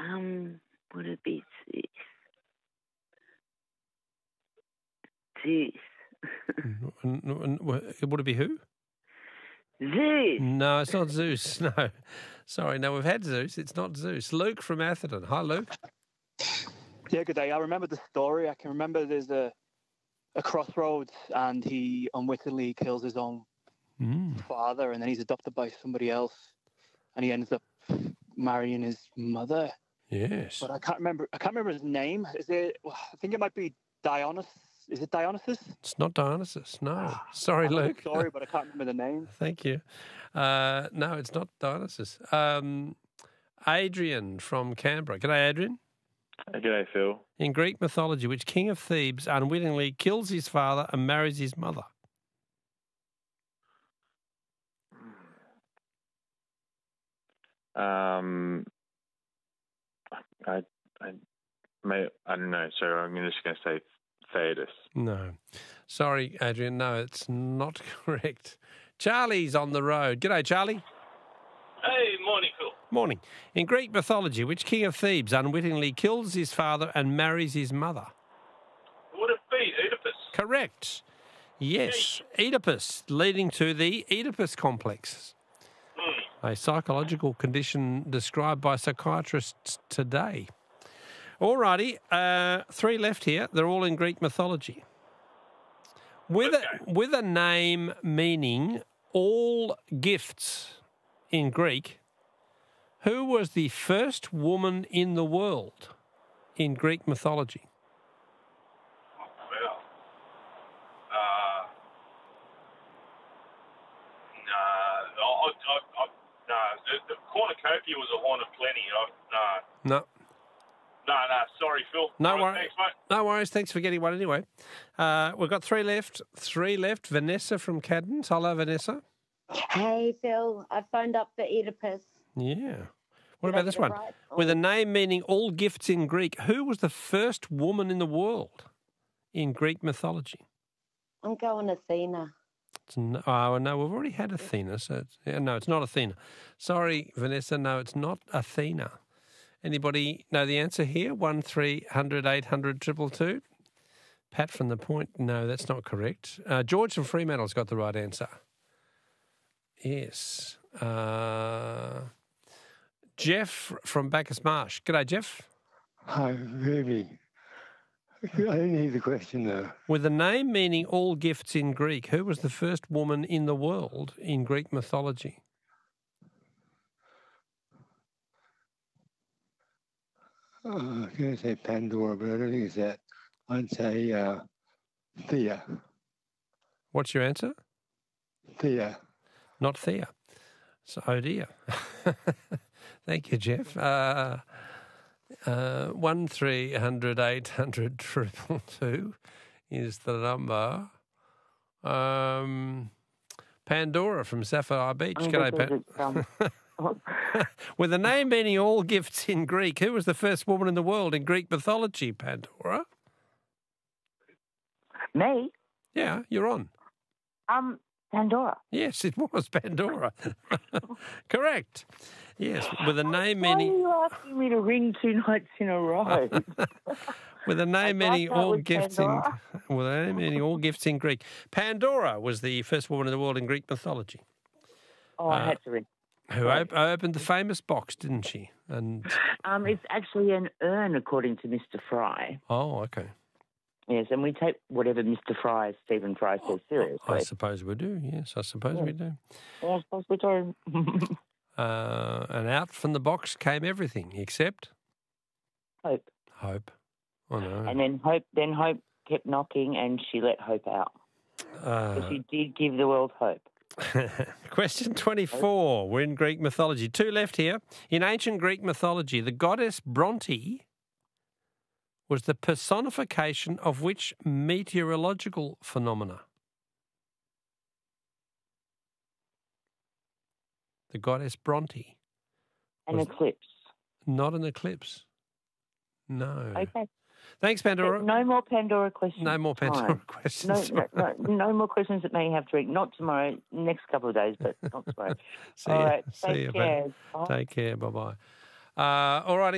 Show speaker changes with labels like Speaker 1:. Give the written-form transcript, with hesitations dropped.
Speaker 1: Would it be Zeus?
Speaker 2: Would it be who?
Speaker 1: Zeus.
Speaker 2: No, it's not Zeus. No. Sorry, no, we've had Zeus. It's not Zeus. Luke from Atherton. Hi, Luke.
Speaker 3: Yeah, good day. I remember the story. I can remember there's a crossroads and he unwittingly kills his own father, and then he's adopted by somebody else and he ends up marrying his mother.
Speaker 2: Yes.
Speaker 3: But I can't remember his name. I think it might be Dionysus. Is it Dionysus?
Speaker 2: It's not Dionysus, no. Sorry, Luke.
Speaker 3: Sorry, but I can't remember the name.
Speaker 2: Thank you. No, it's not Dionysus. Adrian from Canberra. G'day, Adrian.
Speaker 4: G'day, Phil.
Speaker 2: In Greek mythology, which king of Thebes unwittingly kills his father and marries his mother?
Speaker 4: I don't know, so I'm just going to say Theodos.
Speaker 2: No. Sorry, Adrian, no, it's not correct. Charlie's on the road. G'day, Charlie.
Speaker 5: Hey, morning, Phil.
Speaker 2: Morning. In Greek mythology, which king of Thebes unwittingly kills his father and marries his mother?
Speaker 5: Would it be Oedipus?
Speaker 2: Correct. Yes, Oedipus, leading to the Oedipus complex, a psychological condition described by psychiatrists today. All righty, 3 left here. They're all in Greek mythology. With a name meaning all gifts in Greek, who was the first woman in the world in Greek mythology?
Speaker 5: Well, the cornucopia was a horn of plenty.
Speaker 2: No.
Speaker 5: No, sorry, Phil.
Speaker 2: No
Speaker 5: All right,
Speaker 2: worries.
Speaker 5: thanks, mate.
Speaker 2: No worries. Thanks for getting one anyway. We've got 3 left. 3 left. Vanessa from Caddens. Hello, Vanessa.
Speaker 6: Hey, Phil. I phoned up for Oedipus.
Speaker 2: Yeah. What about this one?
Speaker 6: Right?
Speaker 2: With a name meaning all gifts in Greek, who was the first woman in the world in Greek mythology?
Speaker 6: I'm going Athena.
Speaker 2: No, we've already had Athena. So no, it's not Athena. Sorry, Vanessa. No, it's not Athena. Anybody know the answer here? 1300 800 222. Pat from the Point. No, that's not correct. George from Fremantle's got the right answer. Yes. Jeff from Bacchus Marsh. G'day, Jeff.
Speaker 7: Hi, Ruby. I don't need the question, though.
Speaker 2: With a name meaning all gifts in Greek, who was the first woman in the world in Greek mythology?
Speaker 7: I was going to say Pandora, but I don't think it's that. I'd say Thea.
Speaker 2: What's your answer?
Speaker 7: Thea.
Speaker 2: Not Thea. So, oh dear. Thank you, Jeff. 1300 800 222 is the number. Pandora from Sapphire Beach. G'day, Pan. With a name meaning all gifts in Greek, who was the first woman in the world in Greek mythology, Pandora?
Speaker 1: Me?
Speaker 2: Yeah, you're on.
Speaker 1: Pandora.
Speaker 2: Yes, it was Pandora. Correct. Yes, with a name meaning...
Speaker 1: Why are you asking me to ring 2 nights in a row?
Speaker 2: With a name meaning all gifts
Speaker 1: Pandora.
Speaker 2: with a name meaning all gifts in Greek. Pandora was the first woman in the world in Greek mythology.
Speaker 1: Oh, I had to ring.
Speaker 2: Who opened the famous box, didn't she? And
Speaker 1: It's actually an urn, according to Mr. Fry.
Speaker 2: oh, okay.
Speaker 1: Yes, and we take whatever Mr. Fry, Stephen Fry says seriously.
Speaker 2: I suppose we do. Yes, I suppose we do.
Speaker 1: Yeah, I suppose we do.
Speaker 2: And out from the box came everything except
Speaker 1: Hope.
Speaker 2: hope. Oh no.
Speaker 1: And then Hope kept knocking and she let Hope out. So she did give the world hope.
Speaker 2: Question 24. We're in Greek mythology. 2 left here. In ancient Greek mythology, the goddess Bronte was the personification of which meteorological phenomena? The goddess Bronte.
Speaker 1: An eclipse.
Speaker 2: Not an eclipse. No.
Speaker 1: Okay.
Speaker 2: Thanks, Pandora.
Speaker 1: No more Pandora questions.
Speaker 2: No more Pandora questions.
Speaker 1: No more questions that may have to ring. Not tomorrow, next couple of days, but not tomorrow.
Speaker 2: See
Speaker 1: All
Speaker 2: you.
Speaker 1: right.
Speaker 2: See
Speaker 1: Take
Speaker 2: you,
Speaker 1: care.
Speaker 2: Take care. Bye-bye. All right.